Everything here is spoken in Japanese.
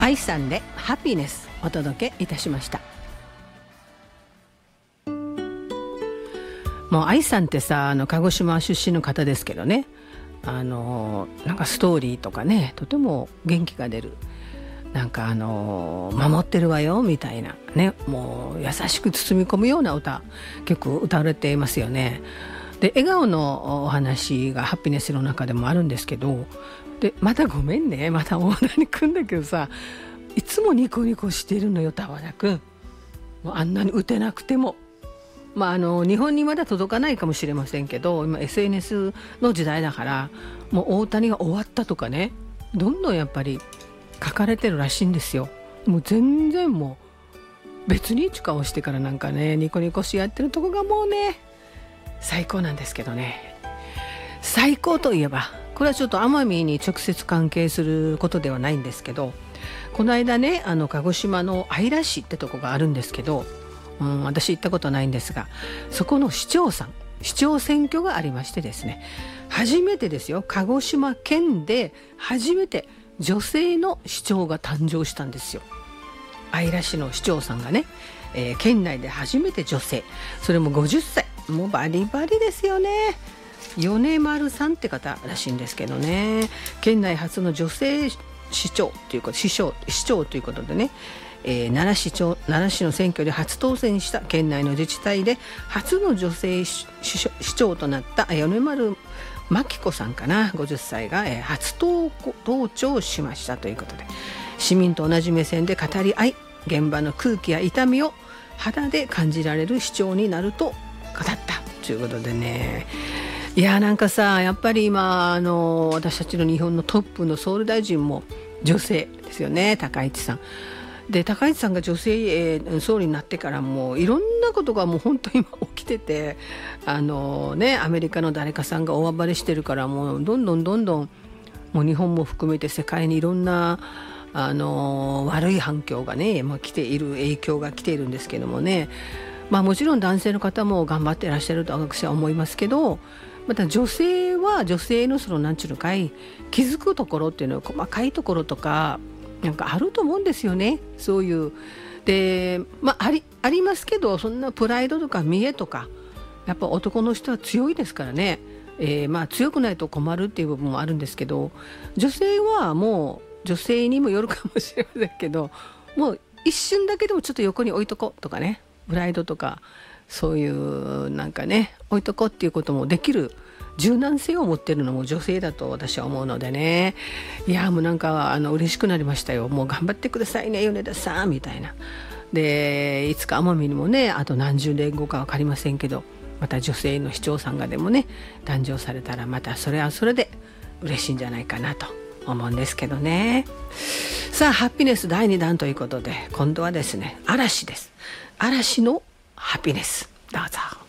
愛さんでハピネスお届けいたしました。もう愛さんってさ、鹿児島出身の方ですけどね、なんかストーリーとかね、とても元気が出る、なんか守ってるわよみたいなね、もう優しく包み込むような歌、結構歌われていますよね。で、笑顔のお話がハピネスの中でもあるんですけど、でまたごめんね、また大田に来んだけどさ、いつもニコニコしてるのよ、田和くん。もうあんなに打てなくても、日本にまだ届かないかもしれませんけど、今 SNS の時代だから、もう大谷が終わったとかね、どんどんやっぱり書かれてるらしいんですよ。もう全然もう別に一顔してからなんかね、ニコニコしやってるとこがもうね最高なんですけどね。最高といえば、これはちょっと奄美に直接関係することではないんですけど、この間ね、鹿児島の姶良市ってとこがあるんですけど、私行ったことないんですが、そこの市長さん、市長選挙がありましてですね、初めてですよ、鹿児島県で初めて女性の市長が誕生したんですよ。姶良市の市長さんがね、県内で初めて女性、それも50歳、もうバリバリですよね。米丸さんって方らしいんですけどね、県内初の女性市長ということ、市長ということでね、奈良市の選挙で初当選した県内の自治体で初の女性市長となった米丸真紀子さんかな、50歳が、初登庁しましたということで、市民と同じ目線で語り合い、現場の空気や痛みを肌で感じられる市長になると語ったということでね。いや、なんかさ、やっぱり今私たちの日本のトップの総理大臣も女性ですよね、高市さんで、高市さんが女性、総理になってからもういろんなことがもう本当に今起きてて、アメリカの誰かさんが大暴れしてるから、もうどんどんもう日本も含めて世界にいろんな悪い反響がね、来ている、影響が来ているんですけどもね、もちろん男性の方も頑張っていらっしゃると私は思いますけど、また女性は女性のなんちゅうのかい、気づくところっていうのは細かいところとかなんかあると思うんですよね。そういうで、ありますけど、そんなプライドとか見栄とか、やっぱ男の人は強いですからね、強くないと困るっていう部分もあるんですけど、女性はもう女性にもよるかもしれませんけど、もう一瞬だけでもちょっと横に置いとこうとかね、プライドとかそういうなんかね、置いとこうっていうこともできる柔軟性を持っているのも女性だと私は思うのでね。いや、もうなんか嬉しくなりましたよ。もう頑張ってくださいね、米田さんみたいな。で、いつか奄美にもね、あと何十年後か分かりませんけど、また女性の市長さんがでもね誕生されたら、またそれはそれで嬉しいんじゃないかなと思うんですけどね。さあ、ハピネス第2弾ということで、今度はですね、嵐です。嵐のハピネス、どうぞ。